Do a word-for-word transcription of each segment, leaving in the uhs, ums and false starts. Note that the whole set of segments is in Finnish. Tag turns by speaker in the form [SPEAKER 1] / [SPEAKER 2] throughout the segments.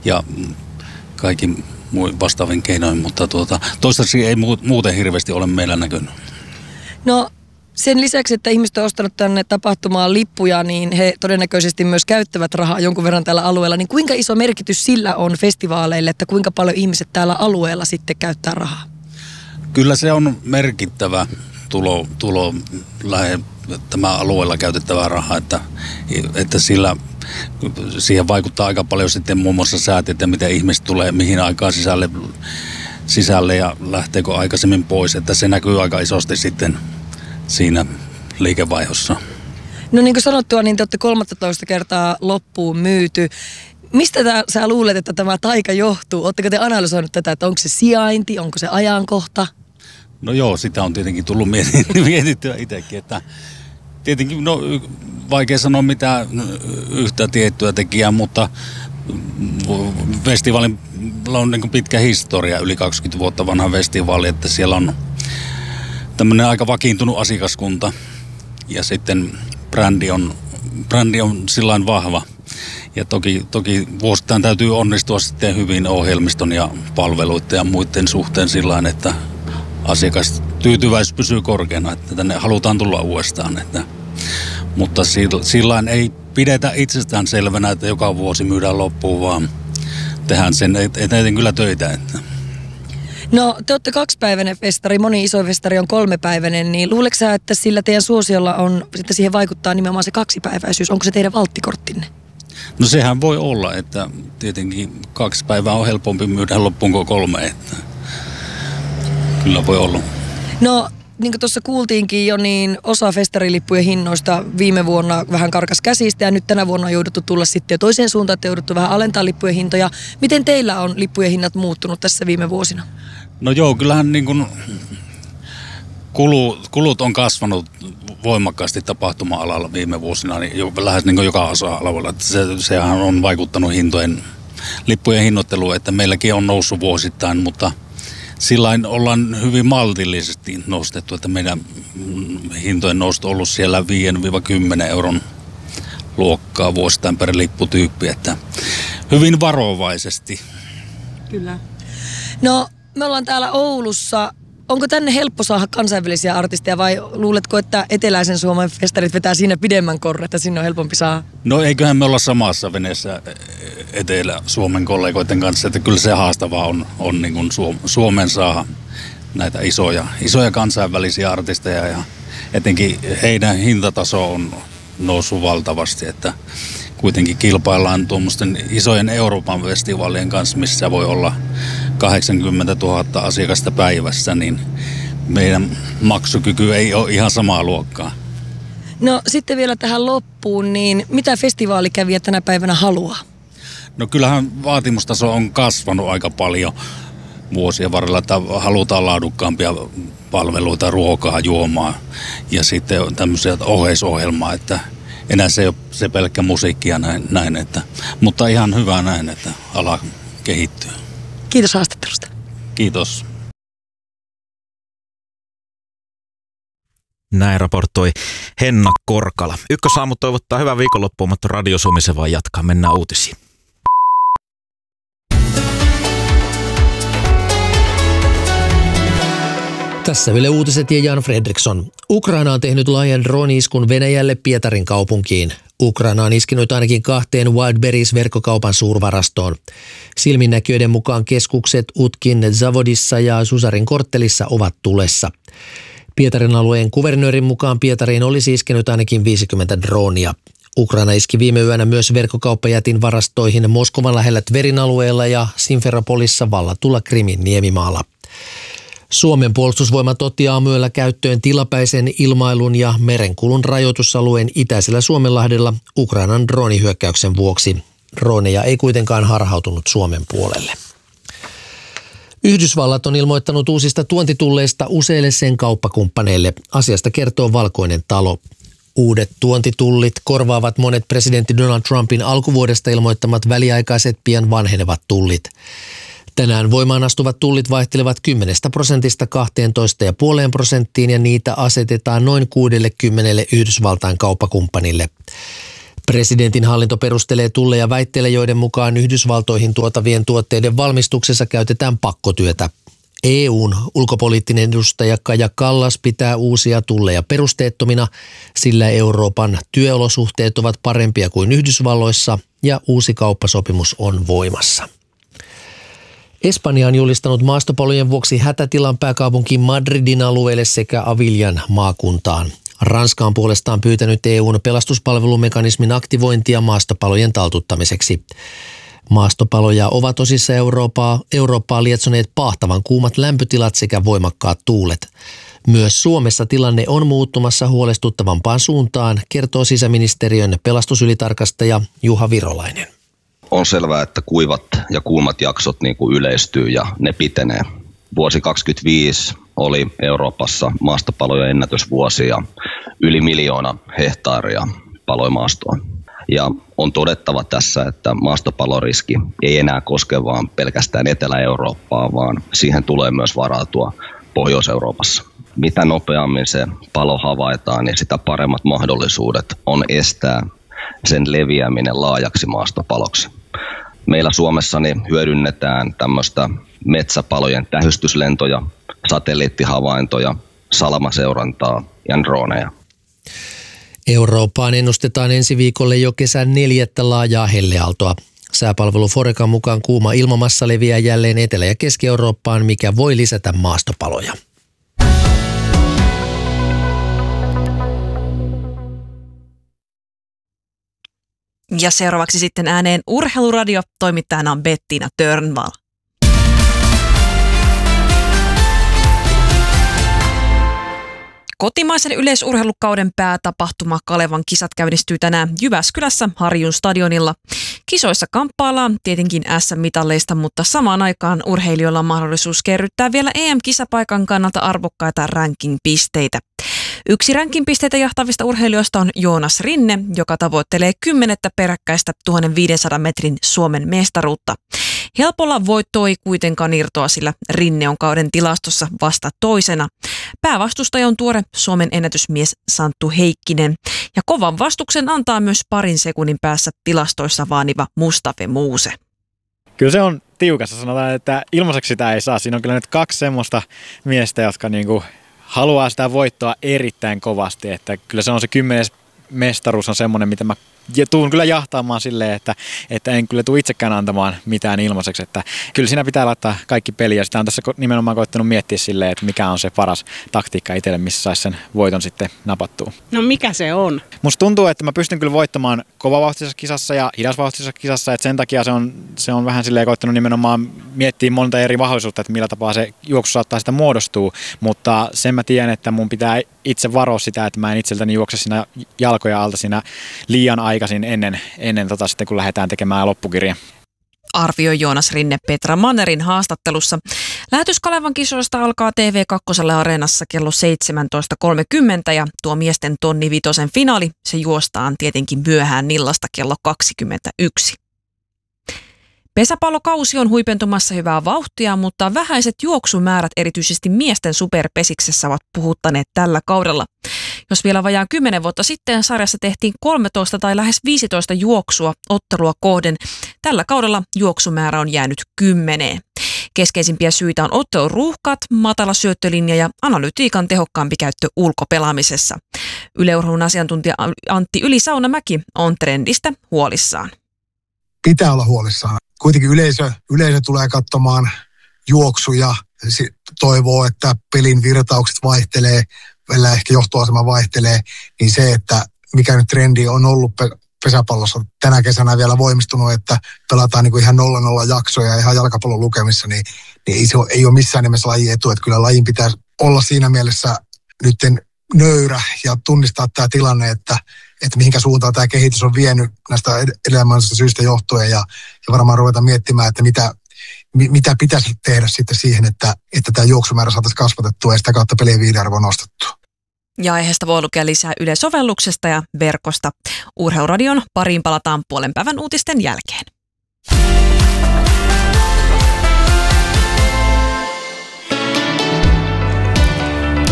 [SPEAKER 1] ja kaikki vastaavin keinoin, mutta tuota, toistaiseksi ei muuten hirveästi ole meillä näkynyt.
[SPEAKER 2] No sen lisäksi, että ihmiset on ostanut tänne tapahtumaan lippuja, niin he todennäköisesti myös käyttävät rahaa jonkun verran tällä alueella. Niin kuinka iso merkitys sillä on festivaaleille, että kuinka paljon ihmiset täällä alueella sitten käyttää rahaa?
[SPEAKER 1] Kyllä se on merkittävä tulo, tulo lähe, tämä alueella käytettävää rahaa, että, että sillä, siihen vaikuttaa aika paljon sitten muun muassa säät, että miten ihmiset tulee mihin aikaan sisälle, sisälle ja lähteekö aikaisemmin pois, että se näkyy aika isosti sitten siinä liikevaihossa.
[SPEAKER 2] No niin kuin sanottua, niin te olette kolmattatoista kertaa loppuun myyty. Mistä tää, sä luulet, että tämä taika johtuu? Oletteko te analysoinut tätä, että onko se sijainti, onko se ajankohta?
[SPEAKER 1] No joo, sitä on tietenkin tullut mietittyä itsekin, että tietenkin no, vaikea sanoa mitään yhtä tiettyä tekijää, mutta festivaalilla on niin kuin pitkä historia, yli kaksikymmentä vuotta vanha festivaali, että siellä on tämmöinen aika vakiintunut asiakaskunta ja sitten brändi on, brändi on sillain vahva. Ja toki, toki vuosittain täytyy onnistua sitten hyvin ohjelmiston ja palveluiden ja muiden suhteen sillain, että asiakastyytyväisyys pysyy korkeana, että tänne halutaan tulla uudestaan. Että, mutta sillain ei pidetä itsestään selvänä, että joka vuosi myydään loppuun, vaan tehdään sen eteen kyllä töitä. Että.
[SPEAKER 2] No te olette kaksipäiväinen festari, moni iso festari on kolmepäiväinen, niin luuletko sä, että sillä teidän suosiolla on, että siihen vaikuttaa nimenomaan se kaksipäiväisyys? Onko se teidän valttikorttinne?
[SPEAKER 1] No sehän voi olla, että tietenkin kaksi päivää on helpompi myydä loppuun kuin kolme, että kyllä voi olla.
[SPEAKER 2] No niin kuin tuossa kuultiinkin jo, niin osa festarilippujen hinnoista viime vuonna vähän karkas käsistä ja nyt tänä vuonna on jouduttu tulla sitten jo toiseen suuntaan, että jouduttu vähän alentaa lippujen hintoja. Miten teillä on lippujen hinnat muuttunut tässä viime vuosina?
[SPEAKER 1] No joo, kyllähän niin kuin kulut, kulut on kasvanut voimakkaasti tapahtuma-alalla viime vuosina, niin jo, lähes niin kuin joka osa-alueella. Se, sehän on vaikuttanut hintojen, lippujen hinnoitteluun, että meilläkin on noussut vuosittain, mutta sillain ollaan hyvin maltillisesti nostettu, että meidän hintojen nousto on ollut siellä viidestä kymmeneen euron luokkaa vuosittain per lipputyyppi, että hyvin varovaisesti.
[SPEAKER 2] Kyllä. No me ollaan täällä Oulussa. Onko tänne helppo saada kansainvälisiä artisteja vai luuletko, että eteläisen Suomen festarit vetää siinä pidemmän korren, että sinne on helpompi saada?
[SPEAKER 1] No eiköhän me olla samassa veneessä Etelä-Suomen kollegoiden kanssa, että kyllä se haastavaa on, on niin kuin Suomen saada näitä isoja, isoja kansainvälisiä artisteja ja etenkin heidän hintataso on noussut valtavasti, että kuitenkin kilpaillaan tuommoisten isojen Euroopan festivaalien kanssa, missä voi olla kahdeksankymmentätuhatta asiakasta päivässä, niin meidän maksukyky ei ole ihan samaa luokkaa.
[SPEAKER 2] No sitten vielä tähän loppuun, niin mitä festivaalikävijä tänä päivänä haluaa?
[SPEAKER 1] No kyllähän vaatimustaso on kasvanut aika paljon vuosien varrella, että halutaan laadukkaampia palveluita, ruokaa, juomaa ja sitten tämmöisiä oheisohjelmaa, että enää se ei ole se pelkkä musiikkia näin, näin että, mutta ihan hyvä näin, että ala kehittyy.
[SPEAKER 2] Kiitos haastattelusta.
[SPEAKER 1] Kiitos.
[SPEAKER 3] Näin raportoi Henna Korkala. Ykkösaamu toivottaa hyvää viikonloppua, mutta Radio Suomi se vaan jatkaa. Mennään uutisiin.
[SPEAKER 4] Tässä Yle Uutiset ja Jan Fredriksson. Ukraina on tehnyt laajan drone-iskun Venäjälle Pietarin kaupunkiin. Ukraina on iskenut ainakin kahteen Wildberries-verkkokaupan suurvarastoon. Silminnäkijöiden mukaan keskukset Utkin Zavodissa ja Susarin korttelissa ovat tulessa. Pietarin alueen kuvernöörin mukaan Pietariin olisi iskenyt ainakin viisikymmentä droonia. Ukraina iski viime yönä myös verkkokauppajätin varastoihin Moskovan lähellä Tverin alueella ja Simferopolissa vallatulla Krimin niemimaalla. Suomen puolustusvoimat otti aamuyöllä käyttöön tilapäisen ilmailun ja merenkulun rajoitusalueen itäisellä Suomenlahdella Ukrainan droonihyökkäyksen vuoksi. Drooneja ei kuitenkaan harhautunut Suomen puolelle. Yhdysvallat on ilmoittanut uusista tuontitulleista useille sen kauppakumppaneille. Asiasta kertoo Valkoinen talo. Uudet tuontitullit korvaavat monet presidentti Donald Trumpin alkuvuodesta ilmoittamat väliaikaiset pian vanhenevat tullit. Tänään voimaan astuvat tullit vaihtelevat kymmenestä prosentista kahteentoista pilkku viiteen prosenttiin ja niitä asetetaan noin kuudellekymmenelle Yhdysvaltain kauppakumppanille. Presidentin hallinto perustelee tulleja väitteillä, joiden mukaan Yhdysvaltoihin tuotavien tuotteiden valmistuksessa käytetään pakkotyötä. E U:n ulkopoliittinen edustaja Kaja Kallas pitää uusia tulleja perusteettomina, sillä Euroopan työolosuhteet ovat parempia kuin Yhdysvalloissa ja uusi kauppasopimus on voimassa. Espanja on julistanut maastopalojen vuoksi hätätilan pääkaupunki Madridin alueelle sekä Aviljan maakuntaan. Ranska on puolestaan pyytänyt E U:n pelastuspalvelumekanismin aktivointia maastopalojen taltuttamiseksi. Maastopaloja ovat osissa Eurooppaa, Eurooppaa lietsoneet paahtavan kuumat lämpötilat sekä voimakkaat tuulet. Myös Suomessa tilanne on muuttumassa huolestuttavampaan suuntaan, kertoo sisäministeriön pelastusylitarkastaja Juha Virolainen.
[SPEAKER 5] On selvää, että kuivat ja kuumat jaksot niin kuin yleistyy ja ne pitenee. Vuosi kaksikymmentäviisi oli Euroopassa maastopalojen ennätysvuosi ja yli miljoona hehtaaria paloi maastoa. Ja on todettava tässä, että maastopaloriski ei enää koske vaan pelkästään Etelä-Eurooppaa, vaan siihen tulee myös varautua Pohjois-Euroopassa. Mitä nopeammin se palo havaitaan, niin sitä paremmat mahdollisuudet on estää sen leviäminen laajaksi maastopaloksi. Meillä Suomessa niin hyödynnetään tämmöistä metsäpalojen tähystyslentoja, satelliittihavaintoja, salamaseurantaa ja droneja.
[SPEAKER 4] Eurooppaan ennustetaan ensi viikolle jo kesän neljättä laajaa helleaaltoa. Sääpalvelu Forecan mukaan kuuma ilmamassa leviää jälleen Etelä- ja Keski-Eurooppaan, mikä voi lisätä maastopaloja.
[SPEAKER 6] Ja seuraavaksi sitten ääneen Urheiluradio, toimittajana on Bettina Törnvall. Kotimaisen yleisurheilukauden päätapahtuma Kalevan kisat käynnistyy tänään Jyväskylässä Harjun stadionilla. Kisoissa kamppaillaan tietenkin äs äm-mitalleista, mutta samaan aikaan urheilijoilla on mahdollisuus kerryttää vielä E M-kisapaikan kannalta arvokkaita ranking-pisteitä. Yksi ranking-pisteitä jahtavista urheilijoista on Joonas Rinne, joka tavoittelee kymmenettä peräkkäistä tuhatviisisataa metrin Suomen mestaruutta. Helpolla voitto ei kuitenkaan irtoa, sillä Rinne on kauden tilastossa vasta toisena. Päävastustaja on tuore Suomen ennätysmies Santtu Heikkinen. Ja kovan vastuksen antaa myös parin sekunnin päässä tilastoissa vaaniva Mustafa Muuse.
[SPEAKER 7] Kyllä se on tiukassa. Sanotaan, että ilmaiseksi sitä ei saa. Siinä on kyllä nyt kaksi semmoista miestä, jotka niinku haluaa sitä voittoa erittäin kovasti. Että kyllä se on se kymmenes mestaruus on semmoinen, mitä mä tuun kyllä jahtaamaan silleen, että, että en kyllä tule itsekään antamaan mitään ilmaiseksi. Että kyllä siinä pitää laittaa kaikki peliä. Ja sitä on tässä nimenomaan koittanut miettiä silleen, että mikä on se paras taktiikka itselle, missä saisi sen voiton sitten napattua.
[SPEAKER 8] No mikä se on?
[SPEAKER 7] Musta tuntuu, että mä pystyn kyllä voittamaan kovavauhtisessa kisassa ja hidasvauhtisessa kisassa. Että sen takia se on, se on vähän silleen koittanut nimenomaan miettiä monta eri mahdollisuutta, että millä tapaa se juoksu saattaa sitä muodostua. Mutta sen mä tiedän, että mun pitää itse varoa sitä, että mä en itseltäni juokse siinä jalkoja alta siinä liian aikaisin ennen, ennen tota sitten, kun lähdetään tekemään loppukirja.
[SPEAKER 6] Arvioi Joonas Rinne Petra Mannerin haastattelussa. Lähetys Kalevan kisoista alkaa T V kaksi Areenassa kello seitsemäntoista kolmekymmentä ja tuo miesten tonni vitosen finaali, se juostaan tietenkin myöhään illasta kello kaksikymmentäyksi. Pesäpallokausi on huipentumassa hyvää vauhtia, mutta vähäiset juoksumäärät erityisesti miesten superpesiksessä ovat puhuttaneet tällä kaudella. Jos vielä vajaan kymmenen vuotta sitten sarjassa tehtiin kolmetoista tai lähes viisitoista juoksua ottelua kohden, tällä kaudella juoksumäärä on jäänyt kymmeneen. Keskeisimpiä syitä on ottelun ruuhkat, matala syöttölinja ja analytiikan tehokkaampi käyttö ulkopelaamisessa. Yle Urheilun asiantuntija Antti Yli-Saunamäki on trendistä huolissaan.
[SPEAKER 9] Pitää olla huolissaan. Kuitenkin yleisö, yleisö tulee katsomaan juoksuja, toivoo, että pelin virtaukset vaihtelee, välillä ehkä johtoasema vaihtelee, niin se, että mikä nyt trendi on ollut pesäpallossa tänä kesänä vielä voimistunut, että pelataan niin kuin ihan nolla nolla jaksoja ihan jalkapallon lukemissa, niin, niin ei, se ole, ei ole missään nimessä lajin etu, että kyllä lajin pitää olla siinä mielessä nytten nöyrä ja tunnistaa tämä tilanne, että, että mihinkä suuntaan tämä kehitys on vienyt näistä elämällisistä syistä johtuen ja, ja varmaan ruveta miettimään, että mitä, mitä pitäisi tehdä sitten siihen, että, että tämä juoksumäärä saataisiin kasvatettua ja sitä kautta pelien viihdearvoa nostettua.
[SPEAKER 6] Ja aiheesta voi lukea lisää Yle-sovelluksesta ja verkosta. Urheiluradion pariin palataan puolen päivän uutisten jälkeen.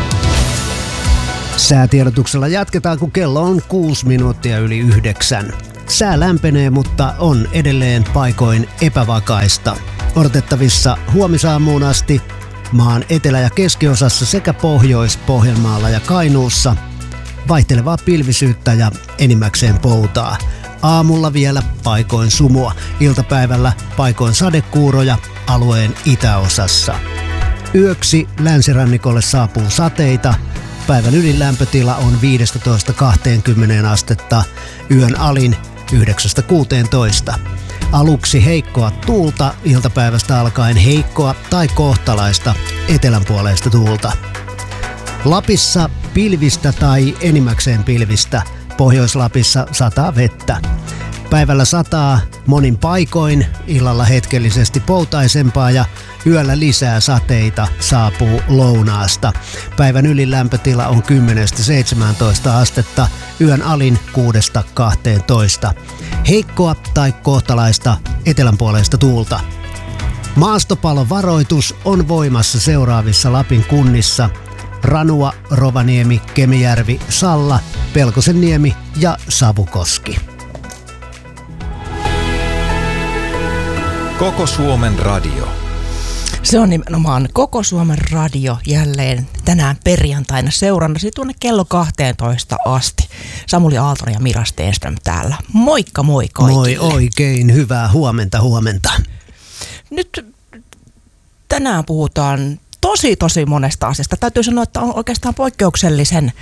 [SPEAKER 10] Säätiedotuksella jatketaan, kun kello on kuusi minuuttia yli yhdeksän.
[SPEAKER 8] Sää lämpenee, mutta on edelleen paikoin epävakaista. Odotettavissa huomisaamuun asti maan etelä- ja keskiosassa sekä Pohjois-Pohjanmaalla ja Kainuussa vaihtelevaa pilvisyyttä ja enimmäkseen poutaa. Aamulla vielä paikoin sumua, iltapäivällä paikoin sadekuuroja alueen itäosassa. Yöksi länsirannikolle saapuu sateita. Päivän ylin lämpötila on viisitoista kaksikymmentä astetta, yön alin yhdeksästä kuuteentoista. Aluksi heikkoa tuulta, iltapäivästä alkaen heikkoa tai kohtalaista etelänpuoleista tuulta. Lapissa pilvistä tai enimmäkseen pilvistä, Pohjois-Lapissa sataa vettä. Päivällä sataa monin paikoin, illalla hetkellisesti poutaisempaa ja yöllä lisää sateita saapuu lounaasta. Päivän ylin lämpötila on kymmenestä seitsemääntoista astetta, yön alin kuudesta kahteentoista. Heikkoa tai kohtalaista etelänpuoleista tuulta. Maastopalon varoitus on voimassa seuraavissa Lapin kunnissa: Ranua, Rovaniemi, Kemijärvi, Salla, Pelkosenniemi ja Savukoski.
[SPEAKER 10] Koko Suomen radio.
[SPEAKER 11] Se on nimenomaan Koko Suomen radio jälleen tänään perjantaina seurannasi tuonne kello kahteentoista asti. Samuli Aaltonen ja Mira Stenström täällä. Moikka moi kaikille.
[SPEAKER 8] Moi oikein, hyvää huomenta huomenta.
[SPEAKER 11] Nyt tänään puhutaan tosi tosi monesta asiasta. Täytyy sanoa, että on oikeastaan poikkeuksellisen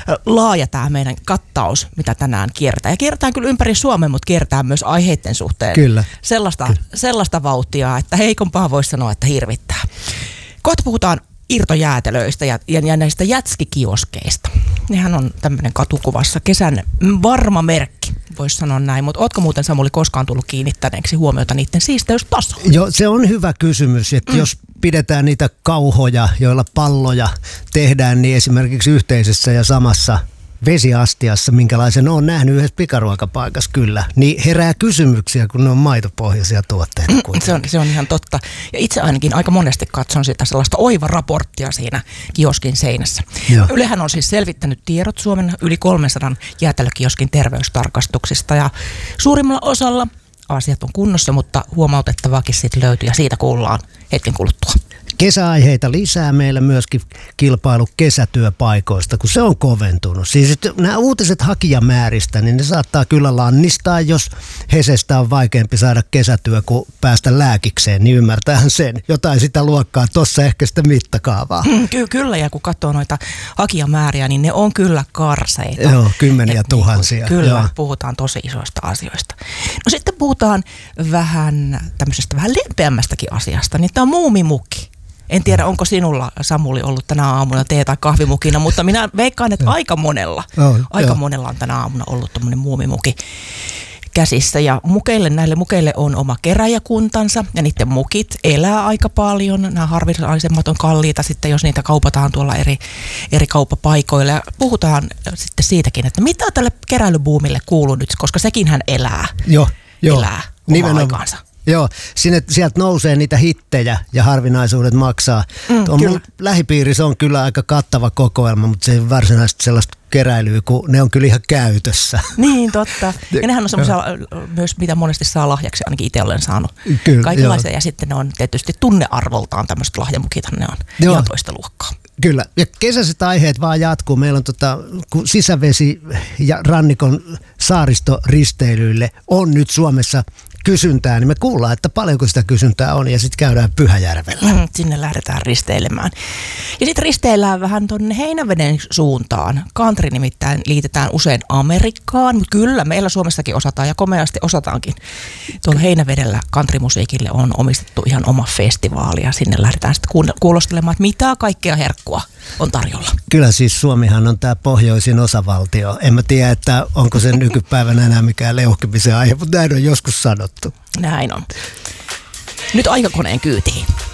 [SPEAKER 11] laaja tämä meidän kattaus, mitä tänään kierretään. Ja kierretään kyllä ympäri Suomen, mutta kierretään myös aiheiden suhteen.
[SPEAKER 8] Kyllä.
[SPEAKER 11] Sellaista,
[SPEAKER 8] kyllä.
[SPEAKER 11] sellaista vauhtia, että heikompaa voisi sanoa, että hirvittää. Kohta puhutaan irtojäätelöistä ja, ja, ja näistä jätskikioskeista. Nehän on tämmöinen katukuvassa kesän varma merkki, voisi sanoa näin. Mutta ootko muuten, Samuli, koskaan tullut kiinnittäneeksi huomiota niiden siisteystasoon?
[SPEAKER 8] Joo, se on hyvä kysymys, että mm. jos pidetään niitä kauhoja, joilla palloja tehdään, niin esimerkiksi yhteisessä ja samassa vesiastiassa, minkälaisen olen nähnyt yhdessä pikaruokapaikassa kyllä, niin herää kysymyksiä, kun ne on maitopohjaisia tuotteita.
[SPEAKER 11] Se on, se on ihan totta. Ja itse ainakin aika monesti katson sitä sellaista oiva-raporttia siinä kioskin seinässä. Joo. Ylehän on siis selvittänyt tiedot Suomen yli kolmesataa jäätelökioskin terveystarkastuksista ja suurimmalla osalla asiat on kunnossa, mutta huomautettavaakin siitä löytyy ja siitä kuullaan hetken kuluttua.
[SPEAKER 8] Kesäaiheita lisää meillä myöskin kilpailu kesätyöpaikoista, kun se on koventunut. Siis nämä uutiset hakijamääristä, niin ne saattaa kyllä lannistaa, jos Hesestä on vaikeampi saada kesätyö kuin päästä lääkikseen, niin ymmärtäähän sen. Jotain sitä luokkaa, tuossa ehkä sitä mittakaavaa. Ky-
[SPEAKER 11] kyllä, ja kun katsoo noita hakijamääriä, niin ne on kyllä karseita.
[SPEAKER 8] Joo, kymmeniä Et tuhansia.
[SPEAKER 11] Niin, kyllä,
[SPEAKER 8] Joo.
[SPEAKER 11] puhutaan tosi isoista asioista. No sitten puhutaan vähän tämmöisestä vähän lempeämmästäkin asiasta, niin tämä on muumimukki. En tiedä, onko sinulla, Samuli, ollut tänä aamuna tee- tai kahvimukina, mutta minä veikkaan, että aika monella, oh, aika jo. monella on tänä aamuna ollut tämmöinen muumimuki käsissä. Ja mukeille, näille mukeille on oma keräjäkuntansa ja niiden mukit elää aika paljon. Nämä harvinaisemmat on kalliita sitten, jos niitä kaupataan tuolla eri, eri kauppapaikoilla. Ja puhutaan sitten siitäkin, että mitä tälle keräilybuumille kuuluu nyt, koska sekinhän elää,
[SPEAKER 8] jo, jo.
[SPEAKER 11] elää omaa aikaansa.
[SPEAKER 8] Joo, sinne, sieltä nousee niitä hittejä ja harvinaisuudet maksaa. Mm, on mun lähipiirissä on kyllä aika kattava kokoelma, mutta se ei varsinaisesti sellaista keräilyä, kun ne on kyllä ihan käytössä.
[SPEAKER 11] Niin, totta. Ja nehän on semmoisia myös, mitä monesti saa lahjaksi, ainakin itse olen saanut
[SPEAKER 8] kyllä,
[SPEAKER 11] kaikenlaisia.
[SPEAKER 8] Joo.
[SPEAKER 11] Ja sitten ne on tietysti tunnearvoltaan tämmöiset lahjamukithan ne on joo. ihan toista luokkaa.
[SPEAKER 8] Kyllä. Ja kesäiset aiheet vaan jatkuu. Meillä on tota, kun sisävesi ja rannikon saaristoristeilyille on nyt Suomessa kysyntää, niin me kuullaan, että paljonko sitä kysyntää on ja sitten käydään Pyhäjärvellä.
[SPEAKER 11] Mm, sinne lähdetään risteilemään. Ja sitten risteillään vähän tuonne Heinäveden suuntaan. Country nimittäin liitetään usein Amerikkaan, mutta kyllä meillä Suomessakin osataan ja komeasti osataankin. Tuolla Heinävedellä countrymusiikille on omistettu ihan oma festivaali ja sinne lähdetään sitten kuulostelemaan, että mitä kaikkea herkkua on tarjolla.
[SPEAKER 8] Kyllä siis Suomihan on tämä pohjoisin osavaltio. En mä tiedä, että onko se nykypäivänä enää mikään leuhkimisen aihe, mutta näin on joskus sanottu.
[SPEAKER 11] Näin on. Nyt aikakoneen kyytiin.